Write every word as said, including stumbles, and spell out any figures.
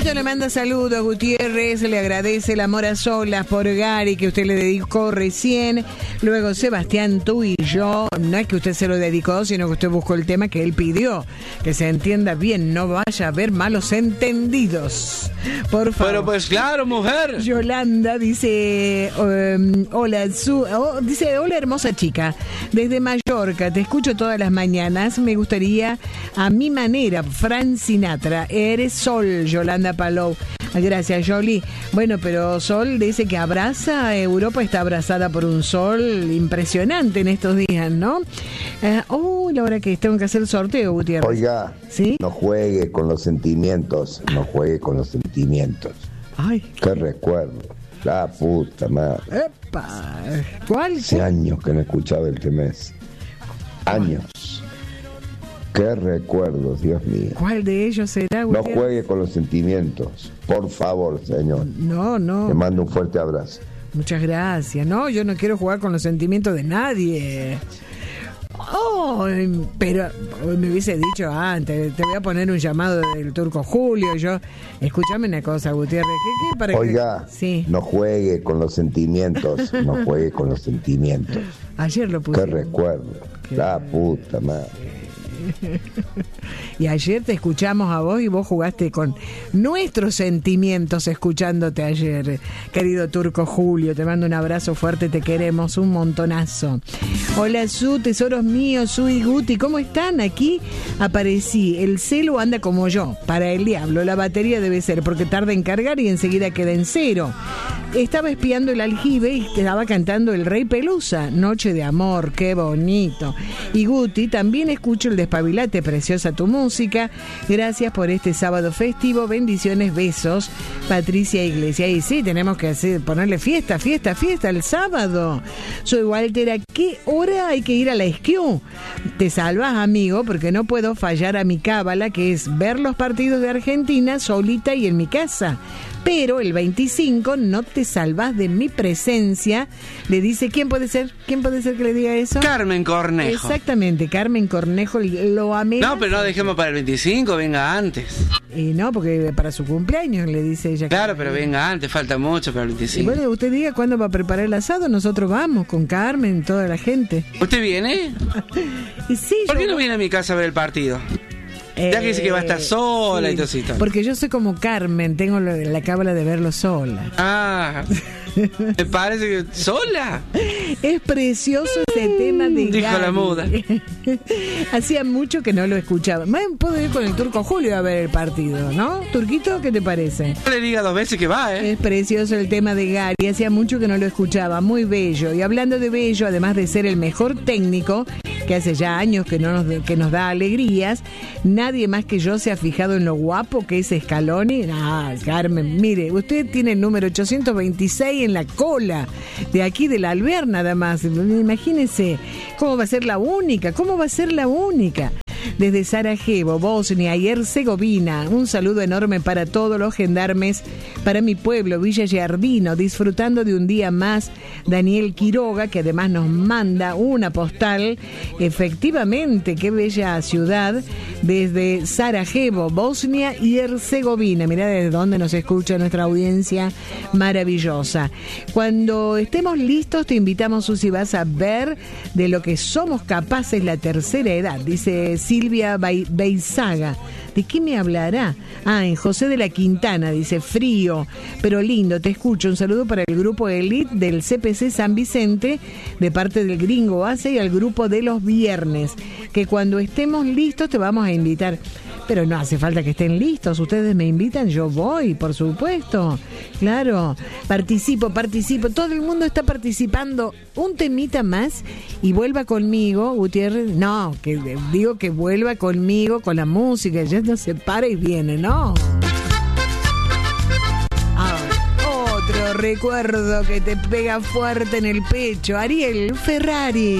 Luisito le manda saludos, Gutiérrez, le agradece el amor a solas por Gary que usted le dedicó recién. Luego Sebastián, tú y yo, no es que usted se lo dedicó, sino que usted buscó el tema que él pidió. Que se entienda bien, no vaya a haber malos entendidos. Por favor. Pero pues claro, mujer. Yolanda dice, um, hola, su, oh, dice, hola hermosa chica, desde Mallorca, te escucho todas las mañanas, me gustaría a mi manera, Frank Sinatra, eres Sol, Yolanda Palou. Gracias, Jolie. Bueno, pero Sol dice que abraza, Europa está abrazada por un sol impresionante en estos días, ¿no? Uh, oh, la hora que tengo que hacer el sorteo, Gutiérrez. Oiga, ¿sí? No juegue con los sentimientos, no juegue con los sentimientos. Ay. Qué recuerdo. La puta madre. Epa. ¿Cuál? Hace años que no escuchaba el tema ese. Años. Qué recuerdos, Dios mío. ¿Cuál de ellos será, No Gutiérrez? juegue con los sentimientos, por favor, señor. No, no. Te mando un fuerte abrazo. Muchas gracias. No, yo no quiero jugar con los sentimientos de nadie. Oh, pero me hubiese dicho antes, te voy a poner un llamado del Turco Julio. Yo, escúchame una cosa, Gutiérrez. ¿Qué, qué para Oiga, que... sí. No juegue con los sentimientos, no juegue con los sentimientos. Ayer lo puse. Qué recuerdo. Qué... La puta madre. Y ayer te escuchamos a vos y vos jugaste con nuestros sentimientos escuchándote ayer, querido Turco Julio. Te mando un abrazo fuerte, te queremos un montonazo. Hola Su, tesoros míos, Su y Guti, ¿cómo están? Aquí aparecí, el celu anda como yo, para el diablo, la batería debe ser porque tarda en cargar y enseguida queda en cero. Estaba espiando el aljibe y estaba cantando El Rey Pelusa, Noche de Amor, qué bonito. Y Guti, también escucho el Despabilate, preciosa tu música. Gracias por este sábado festivo, bendiciones, besos, Patricia Iglesias. Y sí, tenemos que hacer, ponerle fiesta, fiesta, fiesta el sábado. Soy Walter, ¿a qué hora hay que ir a la esquiú? Te salvas, amigo, porque no puedo fallar a mi cábala, que es ver los partidos de Argentina solita y en mi casa. Pero el veinticinco no te salvas de mi presencia. Le dice, ¿quién puede ser? ¿Quién puede ser que le diga eso? Carmen Cornejo. Exactamente, Carmen Cornejo lo amé. No, pero no dejemos para el veinticinco, venga antes. Y no, porque para su cumpleaños le dice ella. Claro, pero venga antes, falta mucho para el veinticinco. Y bueno, usted diga cuándo va a preparar el asado, nosotros vamos con Carmen, toda la gente. ¿Usted viene? Y sí, ¿Por yo... qué no viene a mi casa a ver el partido? Ya que dice que va a estar sola, sí, y todo eso. Porque yo soy como Carmen, tengo la cábala de verlo sola. Ah, me parece que sola. Es precioso ese tema de Dijo Gaby. la muda. Hacía mucho que no lo escuchaba. Más puedo ir con el Turco Julio a ver el partido, ¿no? Turquito, ¿qué te parece? No le diga dos veces que va, ¿eh? Es precioso el tema de Gary. Hacía mucho que no lo escuchaba. Muy bello. Y hablando de bello, además de ser el mejor técnico, que hace ya años que, no nos, que nos da alegrías, nadie más que yo se ha fijado en lo guapo que es Scaloni. Ah, Carmen, mire, usted tiene el número ochocientos veintiséis en la cola de aquí de la Alvear, nada más. Imagínense cómo va a ser la única, cómo va a ser la única. Desde Sarajevo, Bosnia y Herzegovina, un saludo enorme para todos los gendarmes, para mi pueblo, Villa Giardino, disfrutando de un día más. Daniel Quiroga, que además nos manda una postal, efectivamente, qué bella ciudad, desde Sarajevo, Bosnia y Herzegovina. Mirá desde dónde nos escucha nuestra audiencia maravillosa. Cuando estemos listos, te invitamos, Susi, vas a ver de lo que somos capaces la tercera edad, dice Silvia Beizaga. ¿De qué me hablará? Ah, en José de la Quintana, dice, frío, pero lindo, te escucho. Un saludo para el grupo Elite del C P C San Vicente, de parte del Gringo Ace, y al grupo de los viernes, que cuando estemos listos te vamos a invitar. Pero no hace falta que estén listos, ustedes me invitan, yo voy, por supuesto. Claro, participo, participo, todo el mundo está participando. Un temita más y vuelva conmigo, Gutiérrez. No, que digo que vuelva conmigo con la música, ya no se para y viene, ¿no? Ah, otro recuerdo que te pega fuerte en el pecho, Ariel Ferrari.